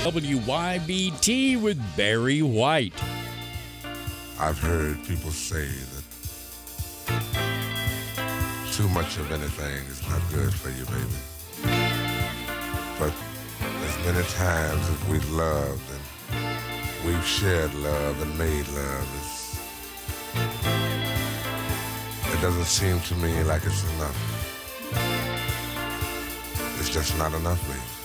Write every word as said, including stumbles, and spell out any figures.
W Y B T with Barry White. I've heard people say that too much of anything is not good for you, baby. But as many times as we've loved and we've shared love and made love, it's, it doesn't seem to me like it's enough. It's just not enough, baby.